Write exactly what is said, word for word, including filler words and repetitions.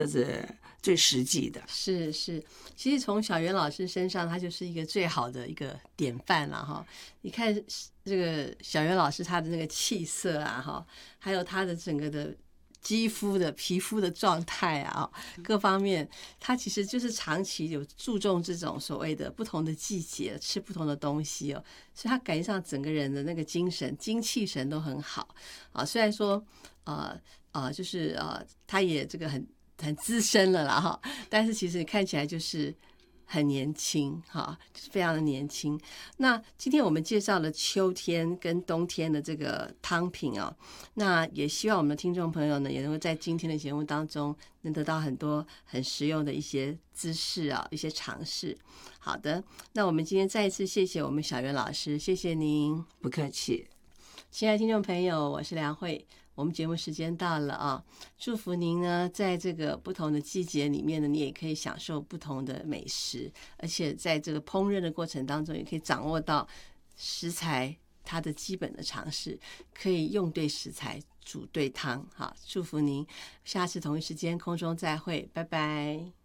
这是最实际的。 是是，其实从小袁老师身上，他就是一个最好的一个典范了哈。你看这个小袁老师他的那个气色啊哈，还有他的整个的肌肤的皮肤的状态啊，各方面，他其实就是长期有注重这种所谓的不同的季节吃不同的东西哦，所以他感觉上整个人的那个精神、精气神都很好啊。虽然说呃呃，就是呃，他也这个很很资深了啦哈，但是其实看起来就是很年轻哈，就是非常的年轻。那今天我们介绍了秋天跟冬天的这个汤品哦，那也希望我们的听众朋友呢，也能够在今天的节目当中能得到很多很实用的一些知识啊，一些尝试。好的，那我们今天再一次谢谢我们小袁老师，谢谢您。 不客气。 亲爱的听众朋友，我是梁慧，我们节目时间到了啊！祝福您呢，在这个不同的季节里面呢，你也可以享受不同的美食，而且在这个烹饪的过程当中，也可以掌握到食材它的基本的常识，可以用对食材，煮对汤。好，祝福您，下次同一时间空中再会，拜拜。